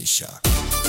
Tanisha.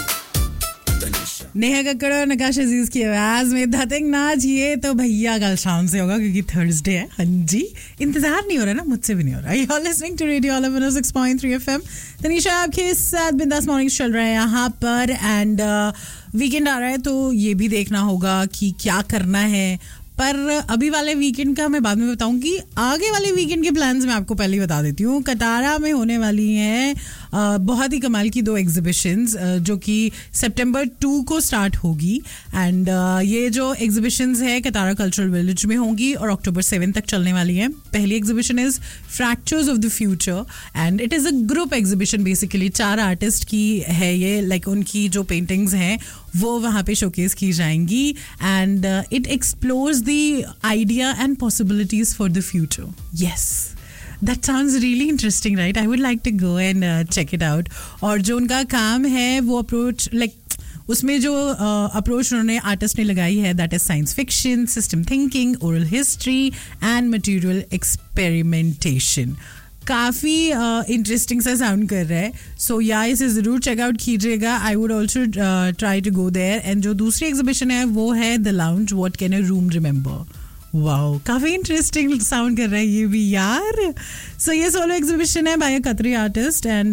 Neha Kakkar और नकाश अजीज की आवाज में धतिंग नाच, ये तो भैया कल शाम से होगा क्योंकि थर्सडे है. हाँ जी, इंतजार नहीं हो रहा ना, मुझसे भी नहीं हो रहा. You are listening to radio all 106.3 FM. Tanisha आपके साथ बिंदास मॉर्निंग चल रहा है यहाँ पर. एंड वीकेंड आ रहा है तो ये भी देखना होगा कि क्या करना है. पर अभी वाले वीकेंड का मैं बाद में बताऊंगी. आगे वाले वीकेंड के प्लान्स मैं आपको पहले ही बता देती हूँ. कटारा में होने वाली हैं बहुत ही कमाल की 2 एग्जीबिशंस जो कि सितंबर 2 को स्टार्ट होगी. एंड ये जो एग्जीबिशंस है कटारा कल्चरल विलेज में होंगी और अक्टूबर 7 तक चलने वाली हैं. पहली exhibition is fractures of the future and it is a group exhibition. Basically 4 artist की है ये. लाइक उनकी जो पेंटिंग्स हैं वो वहाँ पे शोकेस की जाएंगी. And it explores the idea and possibilities for the future. Yes, That sounds really interesting, right? I would like to go and check it out. और जो उनका काम है वो अप्रोच उसमें जो अप्रोच उन्होंने आर्टिस्ट ने लगाई है that is science fiction, system thinking, oral history and material experimentation. काफ़ी इंटरेस्टिंग सा साउंड कर रहा है. सो या इसे ज़रूर चेकआउट कीजिएगा. I would also try to go there. And जो दूसरी एग्जीबिशन है वो है the lounge what can a room remember. Wow, काफ़ी इंटरेस्टिंग साउंड कर रहा है ये भी यार. सो ये सोलो एग्जीबिशन है बाय अ कतरी आर्टिस्ट एंड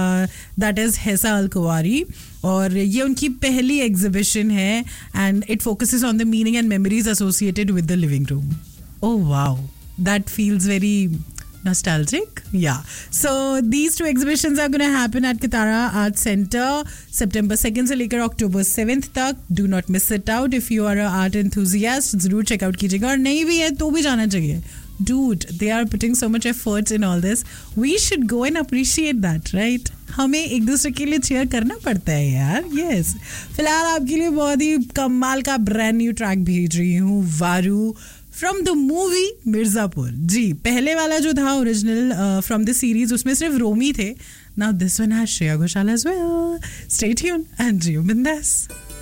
दैट इज़ हैसा अल कुवारी. और ये उनकी पहली एग्जीबिशन है and it focuses on the meaning and memories associated with the living room. Oh wow, that feels very nostalgic. Yeah. So these 2 exhibitions are going to happen at Katara Art Center September 2nd से लेकर October 7th तक. Do not miss it out if you are an art enthusiast. ज़रूर check out कीजिएगा और नहीं भी है तो भी जाना चाहिए. Dude, they are putting so much efforts in all this. We should go and appreciate that, right? हमें एक दूसरे के लिए cheer करना पड़ता है यार. Yes. फिलहाल आपके लिए बहुत ही कमाल का brand new track भेज रही हूँ, वारू फ्रॉम द मूवी मिर्जापुर. जी, पहले वाला जो था ओरिजिनल फ्रॉम द सीरीज उसमें सिर्फ रोमी थे. Now this one has Shreya Ghoshal as well. Stay tuned and जियो बिंदास.